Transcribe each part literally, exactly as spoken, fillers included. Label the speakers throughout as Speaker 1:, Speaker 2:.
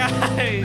Speaker 1: Nice.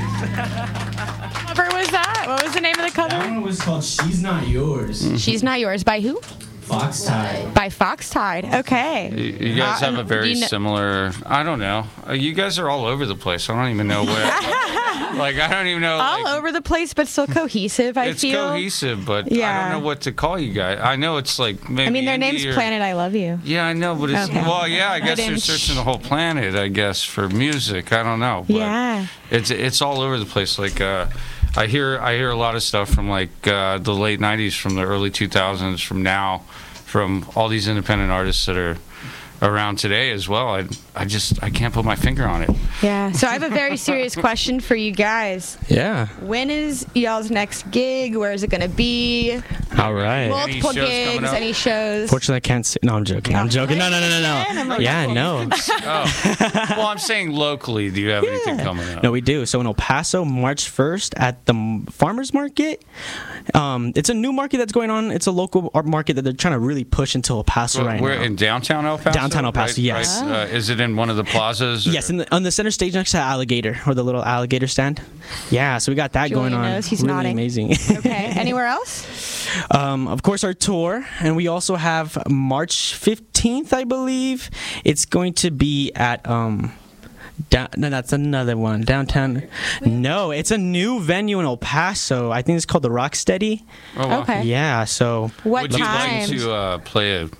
Speaker 2: What was that? What was the name of the cover?
Speaker 3: That one was called She's Not Yours.
Speaker 2: She's Not Yours. By who?
Speaker 3: Foxtide.
Speaker 2: By Foxtide. Okay.
Speaker 1: You, you guys
Speaker 2: Uh,
Speaker 1: have a very
Speaker 2: you kn-
Speaker 1: similar. I don't know. Uh, You guys are all over the place. I don't even know where. like I don't even know.
Speaker 2: All
Speaker 1: like,
Speaker 2: over the place, but still cohesive, I
Speaker 1: it's
Speaker 2: feel.
Speaker 1: cohesive, but I
Speaker 2: Yeah.
Speaker 1: don't know what to call you guys. I know it's like maybe.
Speaker 2: I mean, their
Speaker 1: indie
Speaker 2: name's
Speaker 1: or-
Speaker 2: Planet I Love You.
Speaker 1: Yeah, I know, but it's
Speaker 2: Okay.
Speaker 1: well, yeah. I guess they're
Speaker 2: didn't-
Speaker 1: searching the whole planet. I guess for music. I don't know. But
Speaker 2: Yeah.
Speaker 1: It's it's all over the place. Like uh, I hear I hear a lot of stuff from like uh, the late nineties, from the early two thousands, from now, from all these independent artists that are around today as well. I I just I can't put my finger on it.
Speaker 2: Yeah. So I have a very serious question for you guys.
Speaker 4: Yeah.
Speaker 2: When is y'all's next gig? Where is it going to be?
Speaker 4: All right.
Speaker 2: Multiple
Speaker 1: shows coming
Speaker 2: gigs,
Speaker 1: up?
Speaker 2: any shows?
Speaker 4: Fortunately, I can't say. No, I'm joking. I'm joking. No, no, no, no,
Speaker 2: I'm
Speaker 4: no.
Speaker 2: like,
Speaker 4: Yeah, no.
Speaker 1: Oh, well, I'm saying locally. Do you have anything coming up?
Speaker 4: No, we do. So in El Paso, March first at the M- Farmers Market. Um, it's a new market that's going on. It's a local art market that they're trying to really push into El Paso
Speaker 1: Well,
Speaker 4: right
Speaker 1: we're
Speaker 4: now.
Speaker 1: in downtown El Paso.
Speaker 4: Downtown El Paso,
Speaker 1: right,
Speaker 4: yes.
Speaker 1: right. Uh, is it in one of the plazas? or-
Speaker 4: Yes, in the, on the center stage next to Alligator, or the little alligator stand. Yeah, so we got that
Speaker 2: Julian
Speaker 4: going on.
Speaker 2: knows. He's
Speaker 4: really
Speaker 2: nodding.
Speaker 4: amazing.
Speaker 2: Okay. Anywhere else?
Speaker 4: Um, of course, our tour, and we also have March fifteenth, I believe. It's going to be at um, down, no, that's another one downtown. No, it's a new venue in El Paso. I think it's called the Rocksteady.
Speaker 1: Oh, wow.
Speaker 2: Okay.
Speaker 4: Yeah, so
Speaker 2: What
Speaker 1: Would you
Speaker 2: time?
Speaker 1: like to uh, play a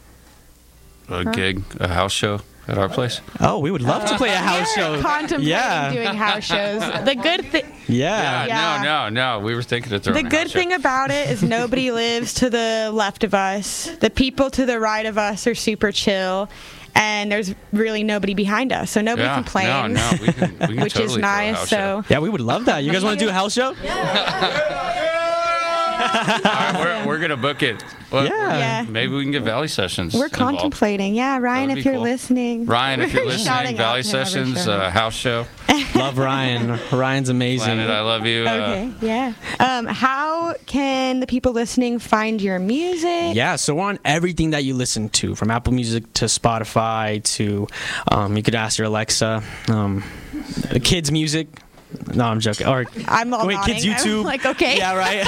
Speaker 1: a gig, a house show at our place?
Speaker 4: oh, we would love to play a house
Speaker 2: We're
Speaker 4: show.
Speaker 2: contemplating
Speaker 4: Yeah.
Speaker 2: doing house shows. The good thing.
Speaker 4: Yeah.
Speaker 2: Yeah.
Speaker 1: No, no, no. We were thinking of throwing
Speaker 2: The
Speaker 1: a
Speaker 2: good
Speaker 1: house show.
Speaker 2: thing about it is nobody lives to the left of us. The people to the right of us are super chill, and there's really nobody behind us, so nobody
Speaker 1: yeah,
Speaker 2: complains.
Speaker 1: No, no, we can, we can
Speaker 2: which
Speaker 1: totally
Speaker 2: is
Speaker 1: throw a
Speaker 2: nice.
Speaker 1: house
Speaker 2: So
Speaker 1: show.
Speaker 4: Yeah, we would love that. You guys want to do a house show?
Speaker 1: All right, we're, we're gonna book it. Well,
Speaker 4: Yeah.
Speaker 2: Yeah.
Speaker 1: Maybe we can get Valley Sessions.
Speaker 2: we're
Speaker 1: involved.
Speaker 2: contemplating. Yeah, Ryan,
Speaker 1: That would
Speaker 2: if
Speaker 1: be
Speaker 2: you're
Speaker 1: cool.
Speaker 2: listening.
Speaker 1: Ryan, if you're
Speaker 2: We're shouting
Speaker 1: listening, Valley
Speaker 2: out to him every
Speaker 1: Sessions,
Speaker 2: show.
Speaker 1: uh, house show.
Speaker 4: Love Ryan. Ryan's amazing.
Speaker 1: Planet, I love you. Uh,
Speaker 2: Okay, yeah. Um, how can the people listening find your music?
Speaker 4: Yeah, so we're on everything that you listen to, from Apple Music to Spotify to, um, you could ask your Alexa, um, kids music. No, I'm joking. Or
Speaker 2: I'm all
Speaker 4: wait,
Speaker 2: nodding.
Speaker 4: kids YouTube.
Speaker 2: I'm like, okay.
Speaker 4: Yeah, right.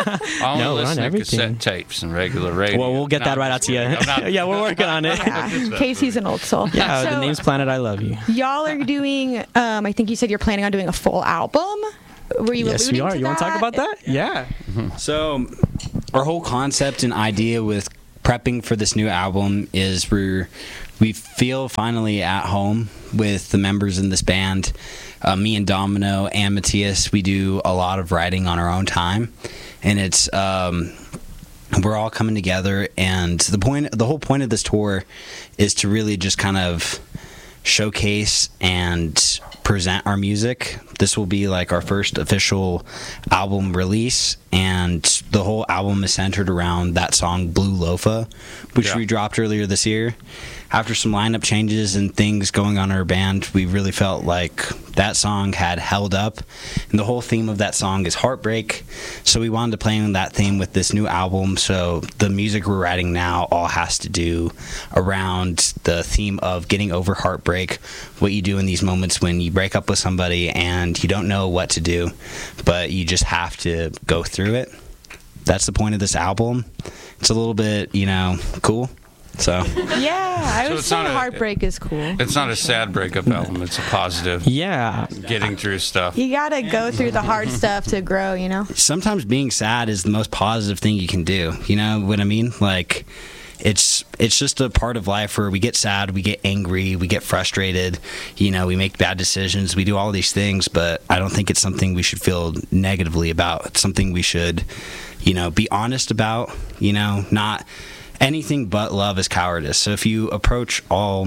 Speaker 1: I only
Speaker 4: No, we're on
Speaker 1: listen to
Speaker 4: everything.
Speaker 1: cassette tapes and regular radio.
Speaker 4: well, we'll get
Speaker 1: No,
Speaker 4: that
Speaker 1: I'm
Speaker 4: right out
Speaker 1: just
Speaker 4: to you.
Speaker 1: kidding. I'm not-
Speaker 4: Yeah, we're working on it.
Speaker 2: Yeah. Casey's an old soul.
Speaker 4: Yeah,
Speaker 2: So,
Speaker 4: the name's Planet I Love You.
Speaker 2: y'all are doing, um, I think you said you're planning on doing a full album. Were you
Speaker 4: Yes, we
Speaker 2: alluding
Speaker 4: are.
Speaker 2: to
Speaker 4: You want to talk about that? Yeah.
Speaker 5: So, our whole concept and idea with prepping for this new album is we're we feel finally at home with the members in this band. Uh, me and Domino and Matthias, we do a lot of writing on our own time, and it's um, we're all coming together. And the point, the whole point of this tour, is to really just kind of showcase and present our music. This will be like our first official album release, and the whole album is centered around that song Blue Loafa, which
Speaker 1: Yeah.
Speaker 5: we dropped earlier this year. After some lineup changes and things going on in our band, we really felt like that song had held up, and the whole theme of that song is heartbreak, so we wanted to play on that theme with this new album. So the music we're writing now all has to do around the theme of getting over heartbreak, what you do in these moments when you break up with somebody and you don't know what to do, but you just have to go through it. That's the point of this album. It's a little bit, you know, cool. So
Speaker 2: Yeah, I
Speaker 1: So
Speaker 2: would
Speaker 1: it's
Speaker 2: say
Speaker 1: not a-
Speaker 2: Heartbreak is cool.
Speaker 1: It's not a sad breakup album. It's a positive.
Speaker 4: Yeah.
Speaker 1: Getting through stuff.
Speaker 2: You gotta go through the hard stuff to grow, you know?
Speaker 5: sometimes being sad is the most positive thing you can do. You know what I mean? Like, it's it's just a part of life where we get sad, we get angry, we get frustrated, you know, we make bad decisions, we do all these things, but I don't think it's something we should feel negatively about. It's something we should, you know, be honest about, you know, not anything but love is cowardice. So if you approach all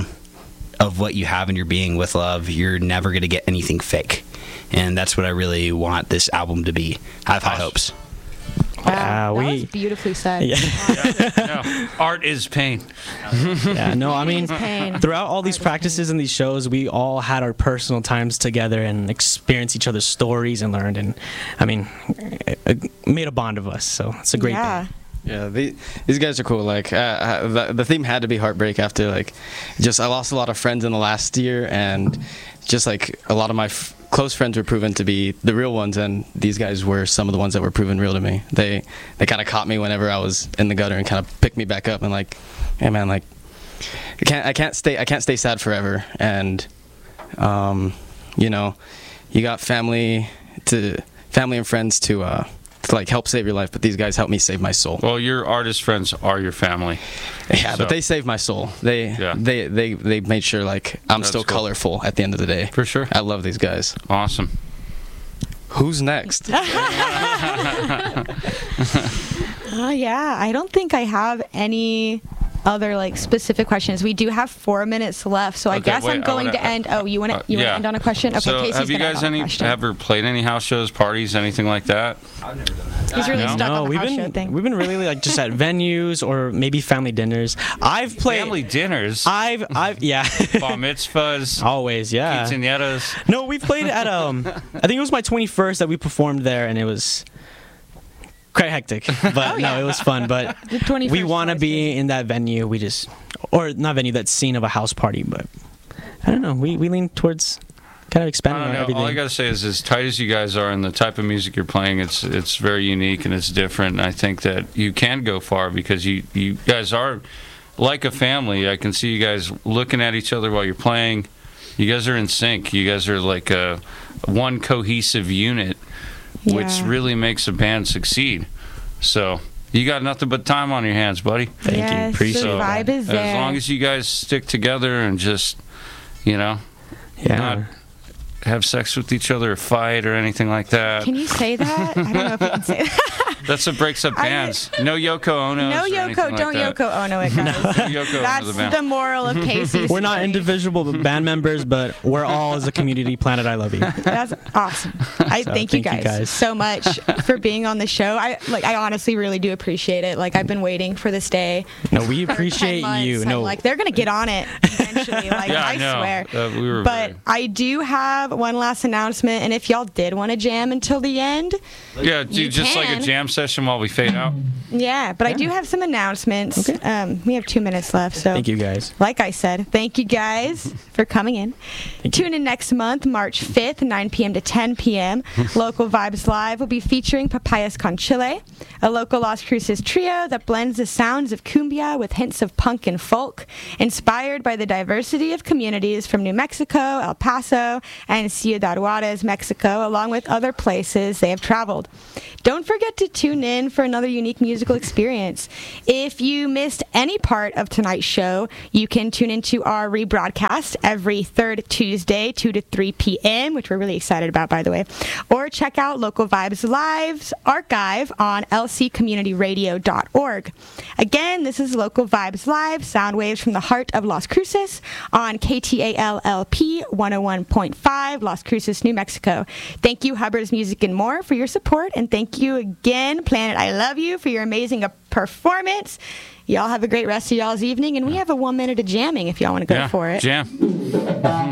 Speaker 5: of what you have in your being with love, you're never going to get anything fake. And that's what I really want this album to be. I have high hopes.
Speaker 4: Wow,
Speaker 2: that
Speaker 4: we-
Speaker 2: was beautifully said.
Speaker 4: Yeah.
Speaker 1: No, art is pain.
Speaker 4: Yeah, no, I mean,
Speaker 2: It's pain.
Speaker 4: throughout all these
Speaker 2: Art is
Speaker 4: practices and these shows, we all had our personal times together and experienced each other's stories and learned. And I mean, it, it made a bond of us. So it's a great
Speaker 2: yeah.
Speaker 4: thing.
Speaker 6: Yeah, they, these guys are cool. Like, uh, uh, the, the theme had to be heartbreak after, like, just I lost a lot of friends in the last year, and just like a lot of my f- close friends were proven to be the real ones, and these guys were some of the ones that were proven real to me. They they kind of caught me whenever I was in the gutter and kind of picked me back up and like, hey man, like I can't I can't stay I can't stay sad forever. And um, you know, you got family to family and friends to uh, to like help save your life, but these guys helped me save my soul.
Speaker 1: Well, your artist friends are your family.
Speaker 6: Yeah,
Speaker 1: So-
Speaker 6: but they saved my soul. They
Speaker 1: Yeah.
Speaker 6: they they they made sure like I'm
Speaker 1: That's
Speaker 6: still
Speaker 1: cool.
Speaker 6: colorful at the end of the day.
Speaker 1: For sure.
Speaker 6: I love these guys.
Speaker 1: Awesome.
Speaker 6: Who's next?
Speaker 2: Oh yeah, I don't think I have any other like specific questions. We do have four minutes left, so I
Speaker 1: Okay,
Speaker 2: guess
Speaker 1: wait,
Speaker 2: I'm
Speaker 1: I
Speaker 2: going
Speaker 1: wanna-
Speaker 2: to end. Oh, you want to
Speaker 1: Uh,
Speaker 2: you want to
Speaker 1: yeah.
Speaker 2: end on a question? Okay,
Speaker 1: So,
Speaker 2: Casey's
Speaker 1: have you
Speaker 2: gonna end
Speaker 1: guys
Speaker 2: on a
Speaker 1: any
Speaker 2: question.
Speaker 1: ever played any house shows, parties, anything like that?
Speaker 2: He's really
Speaker 1: No.
Speaker 2: stuck
Speaker 4: no,
Speaker 2: on the
Speaker 4: we've
Speaker 2: house
Speaker 4: been
Speaker 2: show thing.
Speaker 4: we've been really like just at venues or maybe family dinners. I've played.
Speaker 1: Family dinners,
Speaker 4: I've I've yeah.
Speaker 1: bar mitzvahs,
Speaker 4: Always, yeah.
Speaker 1: quinceañeras.
Speaker 4: No, we played at um. I think it was my twenty-first that we performed there, and it was quite hectic. But
Speaker 2: Oh, yeah.
Speaker 4: no, it was fun. But
Speaker 2: The twenty-first
Speaker 4: we want to
Speaker 2: was
Speaker 4: be
Speaker 2: crazy.
Speaker 4: in that venue. We just or not venue, that scene of a house party. But I don't know. We we lean towards kind of
Speaker 1: I
Speaker 4: expanding
Speaker 1: don't
Speaker 4: on
Speaker 1: know.
Speaker 4: everything.
Speaker 1: All I gotta say is, as tight as you guys are and the type of music you're playing, it's it's very unique and it's different. And I think that you can go far because you you guys are like a family. I can see you guys looking at each other while you're playing. You guys are in sync. You guys are like a one cohesive unit, which
Speaker 2: Yeah.
Speaker 1: really makes a band succeed. So you got nothing but time on your hands, buddy.
Speaker 4: Thank you.
Speaker 2: Yes,
Speaker 4: Appreciate
Speaker 2: the
Speaker 4: it.
Speaker 2: vibe is there.
Speaker 1: As long as you guys stick together and just, you know,
Speaker 4: yeah.
Speaker 1: not have sex with each other or fight or anything like that.
Speaker 2: Can you say that? I don't know if you can say that.
Speaker 1: That's what breaks up
Speaker 2: I-
Speaker 1: bands. No Yoko Ono.
Speaker 2: No Yoko, don't Yoko Ono it, guys.
Speaker 1: Yoko
Speaker 2: That's
Speaker 1: Ono the band.
Speaker 2: the moral of Casey's
Speaker 4: We're not
Speaker 2: story.
Speaker 4: individual band members, but we're all as a community. Planet, I love you.
Speaker 2: That's awesome. I
Speaker 4: So,
Speaker 2: thank, you,
Speaker 4: thank
Speaker 2: guys
Speaker 4: you guys.
Speaker 2: so much for being on the show. I like. I honestly really do appreciate it. Like I've been waiting for this day.
Speaker 4: No, we
Speaker 2: for ten
Speaker 4: appreciate
Speaker 2: months.
Speaker 4: you.
Speaker 2: I'm
Speaker 4: No,
Speaker 2: like they're gonna get on it eventually. Like
Speaker 1: Yeah,
Speaker 2: I
Speaker 1: I know.
Speaker 2: swear.
Speaker 1: Uh, we were
Speaker 2: but
Speaker 1: very-
Speaker 2: I do have one last announcement, and if y'all did want to jam until the end,
Speaker 1: Yeah, do
Speaker 2: You
Speaker 1: just like a
Speaker 2: can.
Speaker 1: jam session while we fade out.
Speaker 2: yeah. But I do have some announcements.
Speaker 4: Okay.
Speaker 2: Um, we have two minutes left, so
Speaker 4: thank you guys.
Speaker 2: like I said, thank you guys for coming in. Tune in next month, March fifth, nine p.m. to ten p.m. Local Vibes Live will be featuring Papayas con Chile, a local Las Cruces trio that blends the sounds of cumbia with hints of punk and folk, inspired by the diversity of communities from New Mexico, El Paso, and Ciudad Juarez, Mexico, along with other places they have traveled. Don't forget to tune in for another unique musical experience. If you missed any part of tonight's show, you can tune into our rebroadcast every third Tuesday, two to three p.m., which we're really excited about, by the way. Or check out Local Vibes Live's archive on l c community radio dot org. Again, this is Local Vibes Live, sound waves from the heart of Las Cruces on K T A L L P one oh one point five, Las Cruces, New Mexico. Thank you, Hubbard's Music and More, for your support, and thank you again, Planet I Love You, for your amazing uh, performance. Y'all have a great rest of y'all's evening, and we have a one minute of jamming if y'all want to go
Speaker 1: Yeah,
Speaker 2: for it.
Speaker 1: jam.